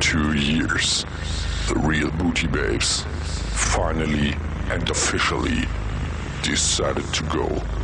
2 years, the real booty babes finally and officially decided to go